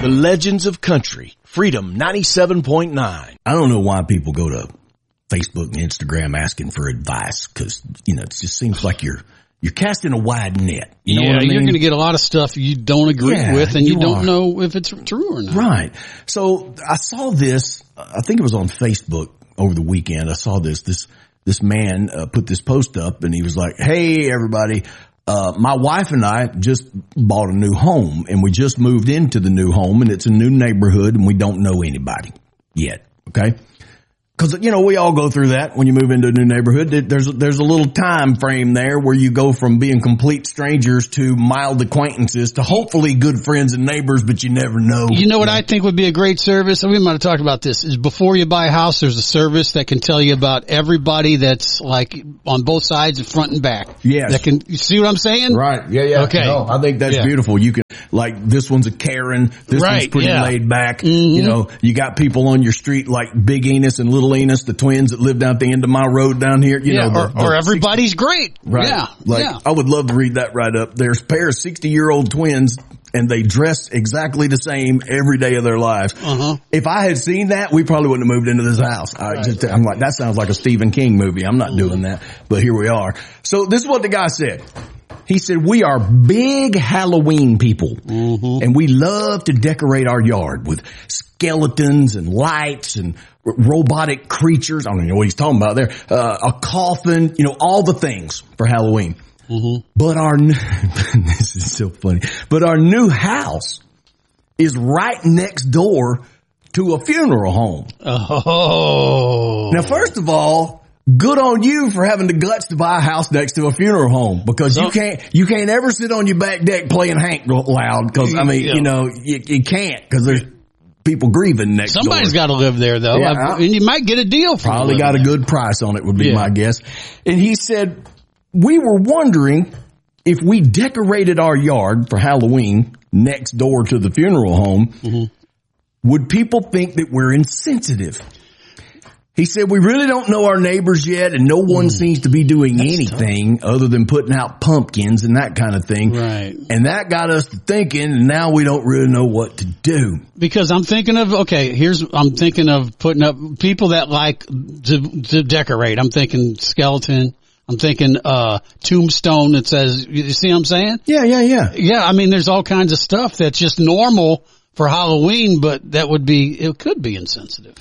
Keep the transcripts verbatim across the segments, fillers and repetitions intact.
The Legends of Country, Freedom ninety-seven point nine. I don't know why people go to Facebook and Instagram asking for advice, because, you know, it just seems like you're you're casting a wide net. You know yeah, what I mean? You're going to get a lot of stuff you don't agree Yeah, with, and you, you don't are. know if it's true or not. Right. So I saw this, I think it was on Facebook over the weekend. I saw this, this, this man uh, put this post up, and he was like, hey, everybody, uh, my wife and I just bought a new home, and we just moved into the new home, and it's a new neighborhood, and we don't know anybody yet. Okay. Cause, you know, we all go through that when you move into a new neighborhood. There's, there's a little time frame there where you go from being complete strangers to mild acquaintances to hopefully good friends and neighbors, but you never know. You know what I think would be a great service? We might have talked about this. Is before you buy a house, there's a service that can tell you about everybody that's like on both sides, and front and back. Yes. That can, you see what I'm saying? Right. Yeah. Yeah. Okay. No, I think that's Yeah. beautiful. You can, like, this one's a Karen. This Right, one's pretty yeah. laid back. Mm-hmm. You know, you got people on your street like Big Enos and Little Enos, the twins that live down at the end of my road down here. You Yeah, know, or, the, or the everybody's great. Right. Yeah. Like, yeah. I would love to read that right up. There's a pair of sixty-year-old twins, and they dress exactly the same every day of their lives. Uh-huh. If I had seen that, we probably wouldn't have moved into this house. I Right. just, I'm like, that sounds like a Stephen King movie. I'm not Mm-hmm. doing that, but here we are. So this is what the guy said. He said, we are big Halloween people, Mm-hmm. and we love to decorate our yard with skeletons and lights and r- robotic creatures. I don't know what he's talking about there. Uh, a coffin, you know, all the things for Halloween. Mm-hmm. But our, n- this is so funny, but our new house is right next door to a funeral home. Oh. Now, first of all, good on you for having the guts to buy a house next to a funeral home, because you can't, you can't ever sit on your back deck playing Hank loud, because, I mean, Yeah. you know, you, you can't, because there's people grieving next door. Somebody's got to live there, though. Yeah, I- I- and you might get a deal for Probably living got a there. good price on it, would be Yeah. my guess. And he said, we were wondering if we decorated our yard for Halloween next door to the funeral home, Mm-hmm. would people think that we're insensitive? He said, we really don't know our neighbors yet, and no one seems to be doing anything other than putting out pumpkins and that kind of thing. Right. And that got us to thinking, and now we don't really know what to do. Because I'm thinking of, okay, here's, I'm thinking of putting up people that like to, to decorate. I'm thinking skeleton. I'm thinking, uh, tombstone that says, you see what I'm saying? Yeah, yeah, yeah. Yeah. I mean, there's all kinds of stuff that's just normal for Halloween, but that would be, it could be insensitive.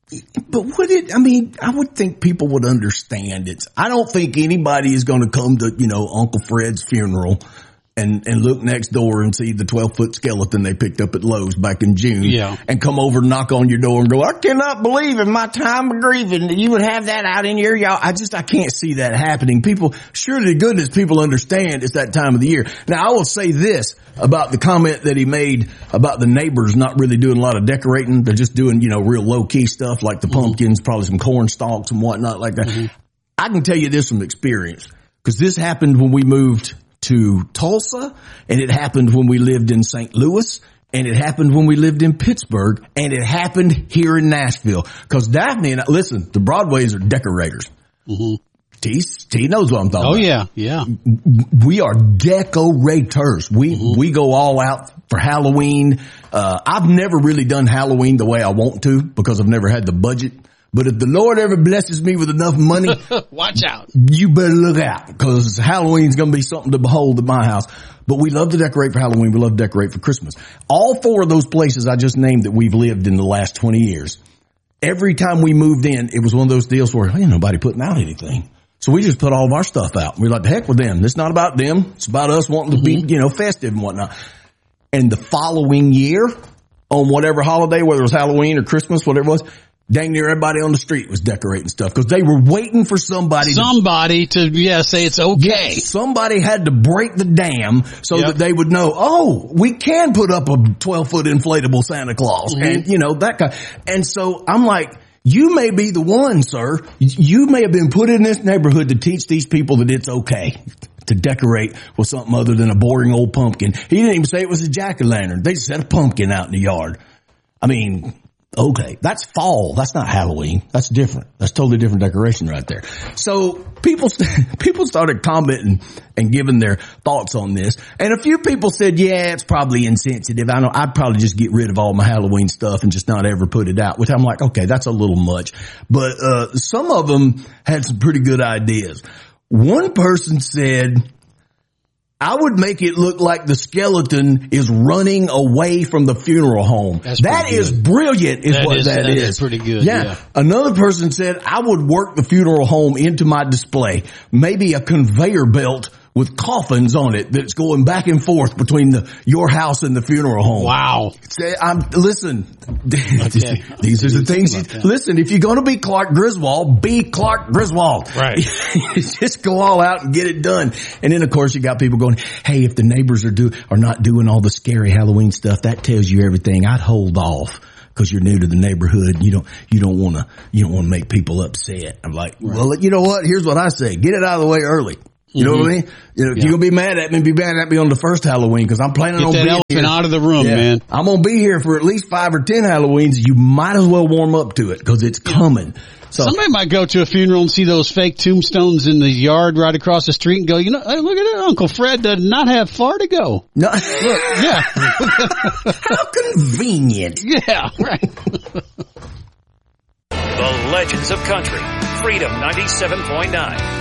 But would it, I mean, I would think people would understand it. I don't think anybody is going to come to, you know, Uncle Fred's funeral and, and look next door and see the twelve foot skeleton they picked up at Lowe's back in June. Yeah. And come over and knock on your door and go, I cannot believe in my time of grieving that you would have that out in your yard. I just, I can't see that happening. People, surely to goodness, people understand it's that time of the year. Now, I will say this about the comment that he made about the neighbors not really doing a lot of decorating. They're just doing, you know, real low key stuff like the pumpkins, probably some corn stalks and whatnot like that. Mm-hmm. I can tell you this from experience, because this happened when we moved to Tulsa, and it happened when we lived in Saint Louis, and it happened when we lived in Pittsburgh, and it happened here in Nashville. Because Daphne and I, listen, the Broadways are decorators. Mm-hmm. T, T knows what I'm talking Oh, about. yeah. Yeah. We are decorators. We, mm-hmm. we go all out for Halloween. Uh, I've never really done Halloween the way I want to, because I've never had the budget. But if the Lord ever blesses me with enough money, watch out. You better look out, because Halloween's going to be something to behold at my house. But we love to decorate for Halloween. We love to decorate for Christmas. All four of those places I just named that we've lived in the last twenty years, every time we moved in, it was one of those deals where ain't nobody putting out anything. So we just put all of our stuff out. We're like, the heck with them. It's not about them. It's about us wanting to mm-hmm. be, you know, festive and whatnot. And the following year, on whatever holiday, whether it was Halloween or Christmas, whatever it was, dang near everybody on the street was decorating stuff, because they were waiting for somebody somebody to, to yeah say it's okay. Yeah, somebody had to break the dam so yep. that they would know, oh, we can put up a twelve foot inflatable Santa Claus, mm-hmm. and you know that kind. And so I'm like, you may be the one, sir. You may have been put in this neighborhood to teach these people that it's okay to decorate with something other than a boring old pumpkin. He didn't even say it was a jack-o'-lantern. They just had a pumpkin out in the yard. I mean, Okay, that's fall. That's not Halloween. That's different. That's totally different decoration right there. So people, st- people started commenting and giving their thoughts on this. And a few people said, yeah, it's probably insensitive. I know I'd probably just get rid of all my Halloween stuff and just not ever put it out, which I'm like, okay, that's a little much. But, uh, some of them had some pretty good ideas. One person said, I would make it look like the skeleton is running away from the funeral home. That's that is brilliant is that what is, that, that is. is pretty good. Yeah. yeah. Another person said, I would work the funeral home into my display. Maybe a conveyor belt with coffins on it that's going back and forth between the your house and the funeral home. Wow. Say, I'm, listen, Okay. these are the things you, listen, if you're going to be Clark Griswold, be Clark Griswold. Right. Just go all out and get it done. And then of course you got people going, hey, if the neighbors are do, are not doing all the scary Halloween stuff, that tells you everything. I'd hold off. Cause you're new to the neighborhood. You don't, you don't want to, you don't want to make people upset. I'm like, right. Well, you know what? Here's what I say. Get it out of the way early. You know mm-hmm. what I mean? You know, if yeah. you're going to be mad at me, be mad at me on the first Halloween because I'm planning Get on that being elephant here. out of the room, yeah. man. I'm going to be here for at least five or ten Halloweens. You might as well warm up to it because it's coming. So somebody might go to a funeral and see those fake tombstones in the yard right across the street and go, you know, hey, look at that. Uncle Fred does not have far to go. No. Look, yeah. How convenient. Yeah, right. The Legends of Country, Freedom ninety-seven point nine.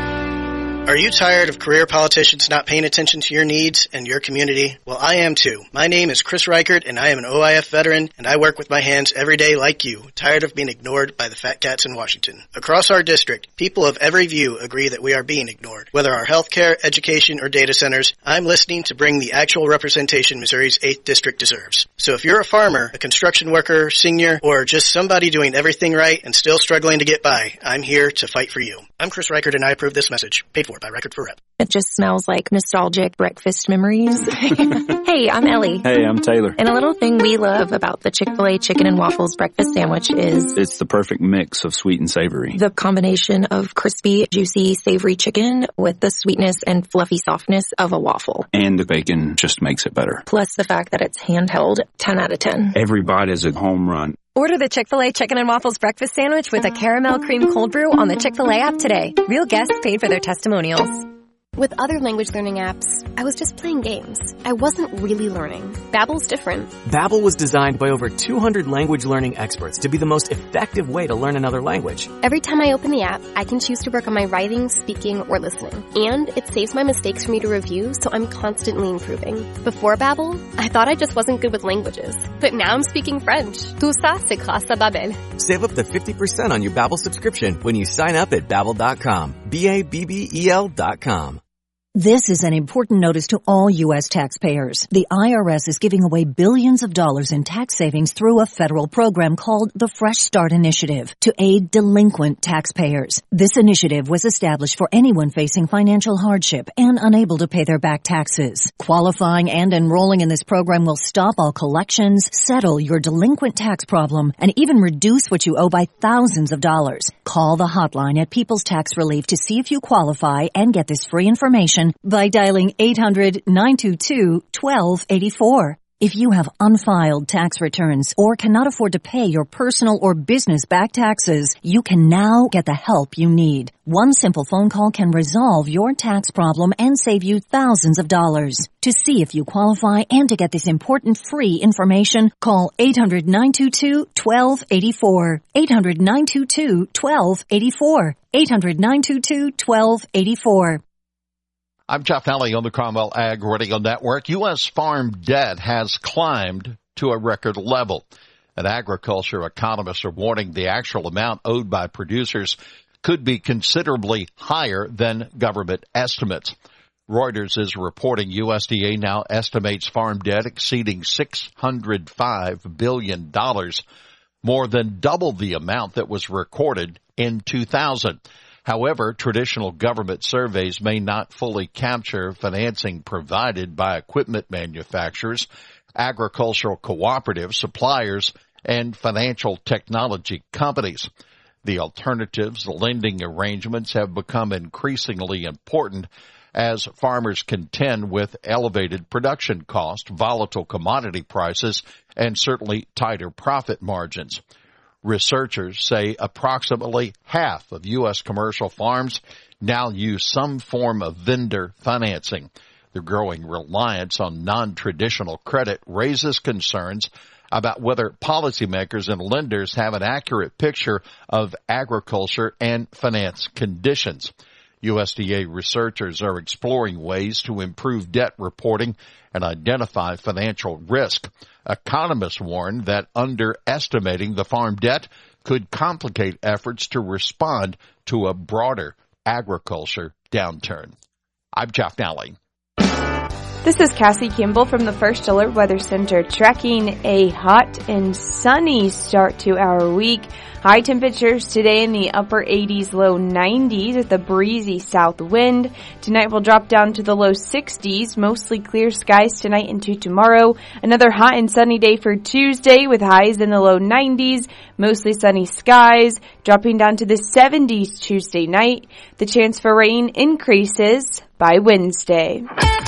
Are you tired of career politicians not paying attention to your needs and your community? Well, I am too. My name is Chris Reichert, and I am an O I F veteran, and I work with my hands every day like you, tired of being ignored by the fat cats in Washington. Across our district, people of every view agree that we are being ignored. Whether our healthcare, education, or data centers, I'm listening to bring the actual representation Missouri's eighth District deserves. So if you're a farmer, a construction worker, senior, or just somebody doing everything right and still struggling to get by, I'm here to fight for you. I'm Chris Reichert, and I approve this message. Paid for by Record for Rep. It just smells like nostalgic breakfast memories. Hey, I'm Ellie. Hey, I'm Taylor. And a little thing we love about the Chick-fil-A Chicken and Waffles breakfast sandwich is it's the perfect mix of sweet and savory. The combination of crispy, juicy, savory chicken with the sweetness and fluffy softness of a waffle. And the bacon just makes it better. Plus the fact that it's handheld, ten out of ten. Every bite is a home run. Order the Chick-fil-A Chicken and Waffles breakfast sandwich with a caramel cream cold brew on the Chick-fil-A app today. Real guests paid for their testimonials. With other language learning apps, I was just playing games. I wasn't really learning. Babbel's different. Babbel was designed by over two hundred language learning experts to be the most effective way to learn another language. Every time I open the app, I can choose to work on my writing, speaking, or listening. And it saves my mistakes for me to review, so I'm constantly improving. Before Babbel, I thought I just wasn't good with languages. But now I'm speaking French. Tout ça, c'est grâce à Babbel. Save up to fifty percent on your Babbel subscription when you sign up at Babbel dot com. B A B B E L dot com. This is an important notice to all U S taxpayers. The I R S is giving away billions of dollars in tax savings through a federal program called the Fresh Start Initiative to aid delinquent taxpayers. This initiative was established for anyone facing financial hardship and unable to pay their back taxes. Qualifying and enrolling in this program will stop all collections, settle your delinquent tax problem, and even reduce what you owe by thousands of dollars. Call the hotline at People's Tax Relief to see if you qualify and get this free information by dialing eight hundred, nine two two, one two eight four. If you have unfiled tax returns or cannot afford to pay your personal or business back taxes, you can now get the help you need. One simple phone call can resolve your tax problem and save you thousands of dollars. To see if you qualify and to get this important free information, call eight hundred, nine two two, one two eight four. eight hundred, nine two two, one two eight four. eight hundred, nine two two, one two eight four. I'm Jeff Alley on the Cromwell Ag Radio Network. U S farm debt has climbed to a record level. And agriculture economists are warning the actual amount owed by producers could be considerably higher than government estimates. Reuters is reporting U S D A now estimates farm debt exceeding six hundred five billion dollars, more than double the amount that was recorded in two thousand. However, traditional government surveys may not fully capture financing provided by equipment manufacturers, agricultural cooperatives, suppliers, and financial technology companies. The alternatives, the lending arrangements, have become increasingly important as farmers contend with elevated production costs, volatile commodity prices, and certainly tighter profit margins. Researchers say approximately half of U S commercial farms now use some form of vendor financing. The growing reliance on non-traditional credit raises concerns about whether policymakers and lenders have an accurate picture of agriculture and finance conditions. U S D A researchers are exploring ways to improve debt reporting and identify financial risk. Economists warn that underestimating the farm debt could complicate efforts to respond to a broader agriculture downturn. I'm Jeff Nally. This is Cassie Kimball from the First Alert Weather Center, tracking a hot and sunny start to our week. High temperatures today in the upper eighties, low nineties with a breezy south wind. Tonight will drop down to the low sixties, mostly clear skies tonight into tomorrow. Another hot and sunny day for Tuesday with highs in the low nineties, mostly sunny skies, dropping down to the seventies Tuesday night. The chance for rain increases by Wednesday.